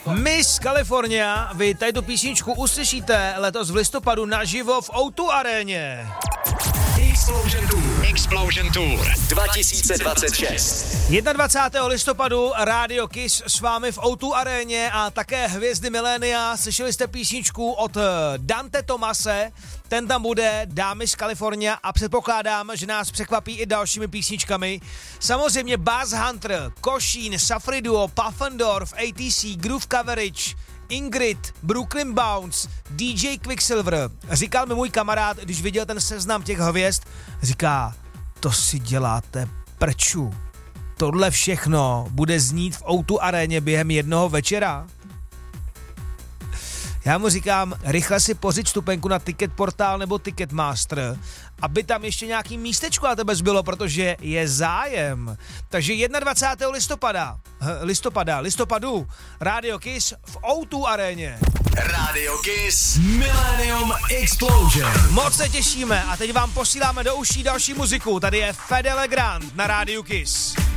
Miss California, vy tady tu písničku uslyšíte letos v listopadu naživo v O2 aréně. Explosion Tour 2026. 21. listopadu Rádio Kiss s vámi v O2 aréně a také hvězdy milénia. Slyšeli jste písničku od Dante Tomase, ten tam bude, dámy z Kalifornia a předpokládám, že nás překvapí i dalšími písničkami. Samozřejmě Buzz Hunter, Košín, Safri Duo, Puffendorf, ATC, Groove Coverage, Ingrid, Brooklyn Bounce, DJ Quicksilver. Říkal mi můj kamarád, když viděl ten seznam těch hvězd, říká, to si děláte prču. Tohle všechno bude znít v O2 aréně během jednoho večera. Já mu říkám, rychle si pořiď vstupenku na Ticketportál nebo Ticketmaster, aby tam ještě nějaký místečko na tebe zbylo, protože je zájem. Takže 21. listopadu Rádio Kiss v O2 aréně. Rádio Kiss Millennium Explosion. Moc se těšíme a teď vám posíláme do uší další muziku. Tady je Fede Legrand na Rádiu Kiss.